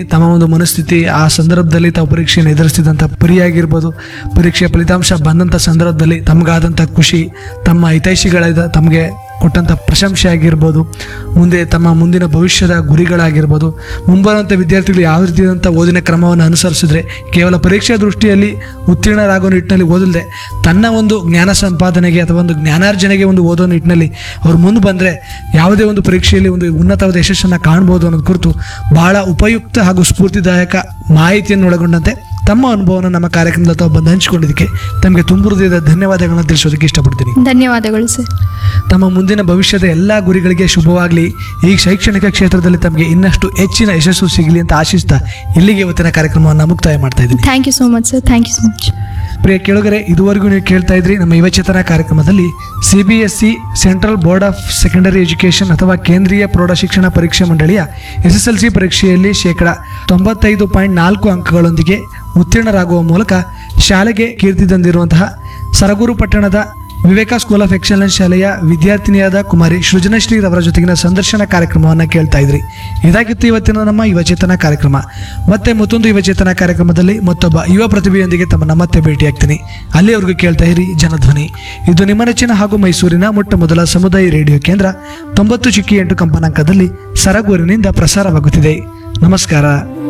ತಮ್ಮ ಒಂದು ಮನಸ್ಥಿತಿ ಆ ಸಂದರ್ಭದಲ್ಲಿ ತಾವು ಪರೀಕ್ಷೆಯನ್ನು ಎದುರಿಸಿದಂಥ ಪರಿಯಾಗಿರ್ಬೋದು, ಪರೀಕ್ಷೆಯ ಫಲಿತಾಂಶ ಬಂದಂಥ ಸಂದರ್ಭದಲ್ಲಿ ತಮಗಾದಂಥ ಖುಷಿ, ತಮ್ಮ ಹಿತೈಷಿಗಳಿಂದ ತಮಗೆ ಕೊಟ್ಟಂಥ ಪ್ರಶಂಸೆ ಆಗಿರ್ಬೋದು, ಮುಂದೆ ತಮ್ಮ ಮುಂದಿನ ಭವಿಷ್ಯದ ಗುರಿಗಳಾಗಿರ್ಬೋದು, ಮುಂಬರುವಂಥ ವಿದ್ಯಾರ್ಥಿಗಳು ಯಾವ ರೀತಿಯಾದಂಥ ಓದಿನ ಕ್ರಮವನ್ನು ಅನುಸರಿಸಿದ್ರೆ ಕೇವಲ ಪರೀಕ್ಷಾ ದೃಷ್ಟಿಯಲ್ಲಿ ಉತ್ತೀರ್ಣರಾಗೋ ನಿಟ್ಟಿನಲ್ಲಿ ಓದಲ್ದೆ ತನ್ನ ಒಂದು ಜ್ಞಾನ ಸಂಪಾದನೆಗೆ ಅಥವಾ ಒಂದು ಜ್ಞಾನಾರ್ಜನೆಗೆ ಒಂದು ಓದೋ ನಿಟ್ಟಿನಲ್ಲಿ ಅವ್ರು ಮುಂದೆ ಬಂದರೆ ಯಾವುದೇ ಒಂದು ಪರೀಕ್ಷೆಯಲ್ಲಿ ಒಂದು ಉನ್ನತವಾದ ಯಶಸ್ಸನ್ನು ಕಾಣ್ಬೋದು ಅನ್ನೋದು ಕುರಿತು ಬಹಳ ಉಪಯುಕ್ತ ಹಾಗೂ ಸ್ಫೂರ್ತಿದಾಯಕ ಮಾಹಿತಿಯನ್ನು ಒಳಗೊಂಡಂತೆ ತಮ್ಮ ಅನುಭವವನ್ನು ನಮ್ಮ ಕಾರ್ಯಕ್ರಮದಲ್ಲಿ ತಾವು ಬಂದು ಹಂಚಿಕೊಂಡಿದ್ದಕ್ಕೆ ತಮಗೆ ತುಂಬ ಹೃದಯದ ಧನ್ಯವಾದಗಳನ್ನು ತಿಳಿಸೋದಕ್ಕೆ ಇಷ್ಟಪಡ್ತೀನಿ. ಧನ್ಯವಾದಗಳು ಸರ್. ತಮ್ಮ ಮುಂದಿನ ಭವಿಷ್ಯದ ಎಲ್ಲ ಗುರಿಗಳಿಗೆ ಶುಭವಾಗಲಿ. ಈ ಶೈಕ್ಷಣಿಕ ಕ್ಷೇತ್ರದಲ್ಲಿ ತಮಗೆ ಇನ್ನಷ್ಟು ಹೆಚ್ಚಿನ ಯಶಸ್ಸು ಸಿಗಲಿ ಅಂತ ಆಶಿಸ್ತಾ ಇಲ್ಲಿಗೆ ಇವತ್ತಿನ ಕಾರ್ಯಕ್ರಮವನ್ನು ಮುಕ್ತಾಯ ಮಾಡ್ತಾ ಇದ್ದೀನಿ. Thank you so much sir. Thank you so much. ಪ್ರಿಯ ಕೇಳುಗರೆ, ಇದುವರೆಗೂ ನೀವು ಕೇಳ್ತಾ ಇದ್ರಿ ನಮ್ಮ ಯುವಚೇತನ ಕಾರ್ಯಕ್ರಮದಲ್ಲಿ CBSE central board of secondary education ಅಥವಾ ಕೇಂದ್ರೀಯ ಪ್ರೌಢ ಶಿಕ್ಷಣ ಪರೀಕ್ಷಾ ಮಂಡಳಿಯ SSLC ಪರೀಕ್ಷೆಯಲ್ಲಿ 95.4 ಅಂಕಗಳೊಂದಿಗೆ ಉತ್ತೀರ್ಣರಾಗುವ ಮೂಲಕ ಶಾಲೆಗೆ ಕೀರ್ತಿ ತಂದಿರುವಂತಹ ಸರಗೂರು ಪಟ್ಟಣದ ವಿವೇಕ ಸ್ಕೂಲ್ ಆಫ್ ಎಕ್ಸಲೆನ್ಸ್ ಶಾಲೆಯ ವಿದ್ಯಾರ್ಥಿನಿಯಾದ ಕುಮಾರಿ ಸೃಜನಶ್ರೀ ರವರ ಜೊತೆಗಿನ ಸಂದರ್ಶನ ಕಾರ್ಯಕ್ರಮವನ್ನು ಕೇಳ್ತಾ ಇದ್ರಿ. ಇದಾಗಿತ್ತು ಇವತ್ತಿನ ನಮ್ಮ ಯುವಚೇತನ ಕಾರ್ಯಕ್ರಮ. ಮತ್ತೆ ಮತ್ತೊಂದು ಯುವಚೇತನ ಕಾರ್ಯಕ್ರಮದಲ್ಲಿ ಮತ್ತೊಬ್ಬ ಯುವ ಪ್ರತಿಭೆಯೊಂದಿಗೆ ತಮ್ಮನ್ನ ಮತ್ತೆ ಭೇಟಿಯಾಗ್ತೀನಿ. ಅಲ್ಲಿಯವರೆಗೂ ಕೇಳ್ತಾ ಇರಿ ಜನಧ್ವನಿ. ಇದು ನಿಮ್ಮ ನೆಚ್ಚಿನ ಹಾಗೂ ಮೈಸೂರಿನ ಮೊಟ್ಟ ಮೊದಲ ಸಮುದಾಯ ರೇಡಿಯೋ ಕೇಂದ್ರ 90.8 ಕಂಪನಾಂಕದಲ್ಲಿ ಸರಗೂರಿನಿಂದ ಪ್ರಸಾರವಾಗುತ್ತಿದೆ. ನಮಸ್ಕಾರ.